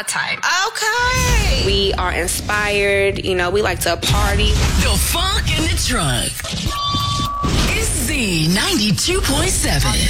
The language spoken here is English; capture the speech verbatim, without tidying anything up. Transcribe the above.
my type. Okay. We are inspired. You know, we like to party. The Funk in the Trunk. It's Z ninety-two point seven.